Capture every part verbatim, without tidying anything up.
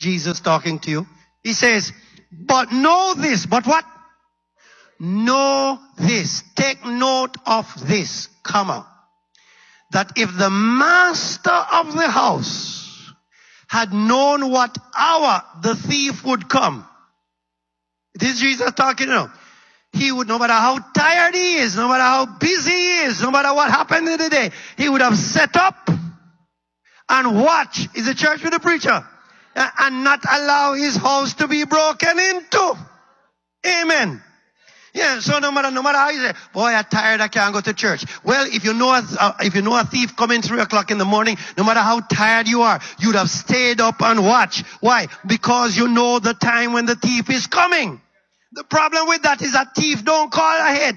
Jesus talking to you. He says, but know this. But what? Know this. Take note of this, comma. That if the master of the house had known what hour the thief would come. This is Jesus talking now. He would, no matter how tired he is, no matter how busy he is, no matter what happened in the day, he would have set up and watch. Is the church with the preacher? And not allow his house to be broken into. Amen. Yeah, so no matter, no matter how you say, boy, I'm tired, I can't go to church. Well, if you know a, uh, if you know a thief coming three o'clock in the morning, no matter how tired you are, you'd have stayed up and watched. Why? Because you know the time when the thief is coming. The problem with that is that thief don't call ahead.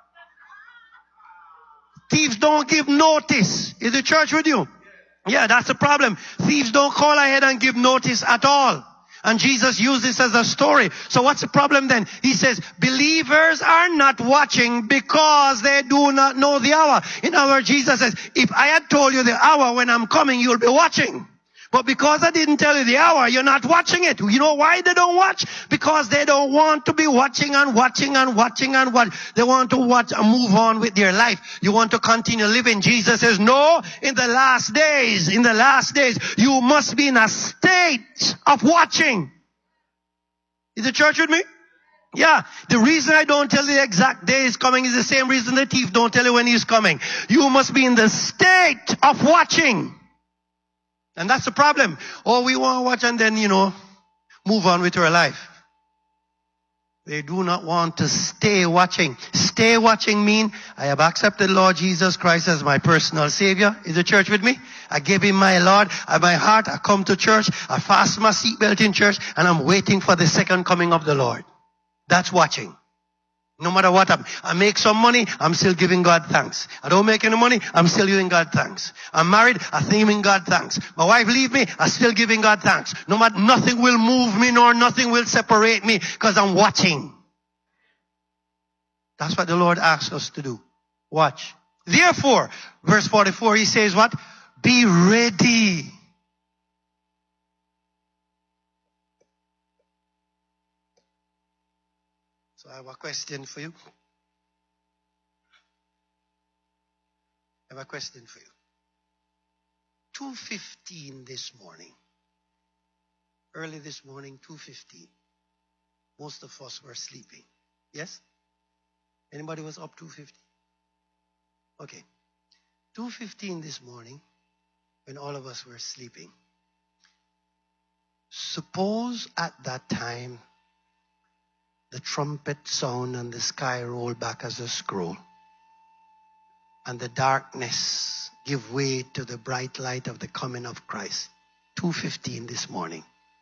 Thieves don't give notice. Is the church with you? Yeah, that's the problem. Thieves don't call ahead and give notice at all. And Jesus used this as a story. So what's the problem then? He says, believers are not watching because they do not know the hour. In other words, Jesus says, if I had told you the hour when I'm coming, you'll be watching. But because I didn't tell you the hour, you're not watching it. You know why they don't watch? Because they don't want to be watching and watching and watching and watch. They want to watch and move on with their life. You want to continue living. Jesus says, no, in the last days, in the last days, you must be in a state of watching. Is the church with me? Yeah. The reason I don't tell you the exact day is coming is the same reason the thief don't tell you when he's coming. You must be in the state of watching. And that's the problem. Oh, we want to watch and then, you know, move on with our life. They do not want to stay watching. Stay watching mean, I have accepted Lord Jesus Christ as my personal Savior. Is the church with me? I gave him my Lord, my heart. I come to church. I fasten my seatbelt in church. And I'm waiting for the second coming of the Lord. That's watching. No matter what happens. I make some money, I'm still giving God thanks. I don't make any money, I'm still giving God thanks. I'm married, I'm giving God thanks. My wife leave me, I'm still giving God thanks. No matter, nothing will move me, nor nothing will separate me, because I'm watching. That's what the Lord asks us to do. Watch. Therefore, verse forty-four, he says what? Be ready. So I have a question for you. I have a question for you. two fifteen this morning. Early this morning, two fifteen. Most of us were sleeping. Yes? Anybody was up two fifteen? Okay. two fifteen this morning, when all of us were sleeping. Suppose at that time, the trumpet sound and the sky roll back as a scroll. And the darkness give way to the bright light of the coming of Christ. two fifteen this morning.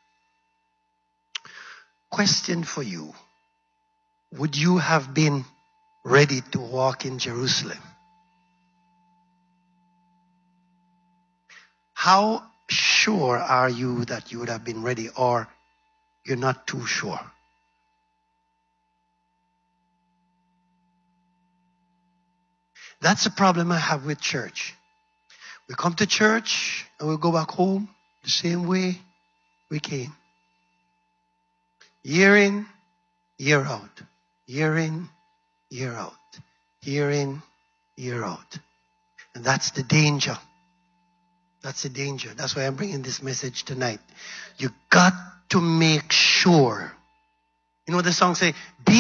Question for you. Would you have been ready to walk in Jerusalem? How sure are you that you would have been ready, or you're not too sure? That's the problem I have with church. We come to church and we go back home the same way we came. Year in, year out. Year in, year out. Year in, year out. And that's the danger. That's the danger. That's why I'm bringing this message tonight. You got to make sure. You know what the song say? Be